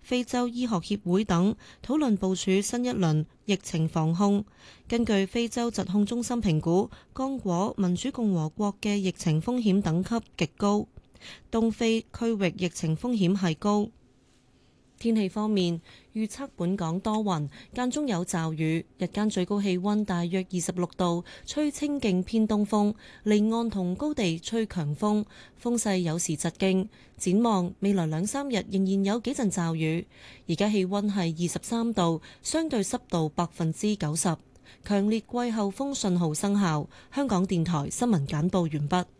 非洲醫學協會等討論部署新一輪疫情防控。根據非洲疾控中心評估，剛果民主共和國嘅疫情風險等級極高，東非區域疫情風險係高。天氣方面，預測本港多雲，間中有驟雨，日間最高氣溫大約26度，吹清勁偏東風，離岸同高地吹強風，風勢有時疾勁。展望未來2-3日仍然有幾陣驟雨。而家氣溫係23度，相對濕度90%，強烈季候風信號生效。香港電台新聞簡報完畢。